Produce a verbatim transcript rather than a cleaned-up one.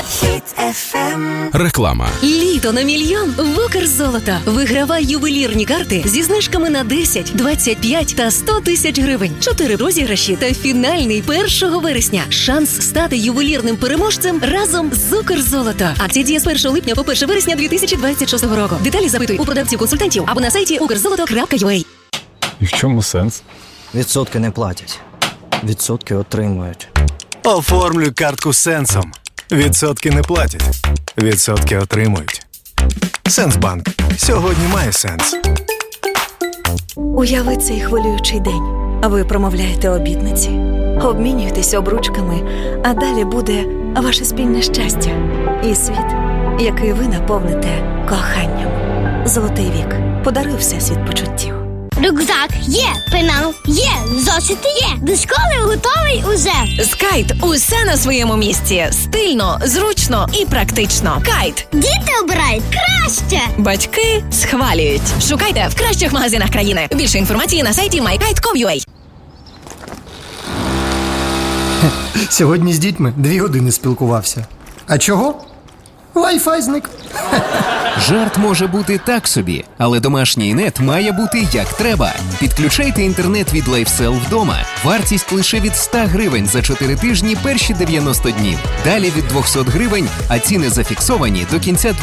Хіт еф ем. Реклама. Літо на мільйон в Укрзолото. Вигравай ювелірні карти зі знижками на десять, двадцять п'ять та сто тисяч гривень. Чотири розіграші та фінальний першого вересня. Шанс стати ювелірним переможцем разом з Укрзолото. Акція діє з першого липня по перше вересня дві тисячі двадцять шостого року. Деталі запитуй у продавців-консультантів або на сайті укрзолото крапка ю а. І в чому сенс? Відсотки не платять. Відсотки отримують. Оформлюй картку з Сенсом. Відсотки не платять. Відсотки отримують. Сенсбанк. Сьогодні має сенс. Уяви цей хвилюючий день. А ви промовляєте обітниці, обмінюєтесь обручками, а далі буде ваше спільне щастя і світ, який ви наповните коханням. Золотий вік. Подаруй всесвіт почуттів. Рюкзак є, пенал є, зошити є. До школи готовий уже. З Кайт усе на своєму місці. Стильно, зручно і практично. Кайт. Діти обирають краще. Батьки схвалюють. Шукайте в кращих магазинах країни. Більше інформації на сайті май кайт крапка ком крапка ю а. Сьогодні з дітьми дві години спілкувався. А чого? Wi-Fi зник. Жарт може бути так собі, але домашній нет має бути як треба. Підключайте інтернет від LifeSell вдома. Вартість лише від сто гривень за чотири тижні перші дев'яносто днів. Далі від двісті гривень, а ціни зафіксовані до кінця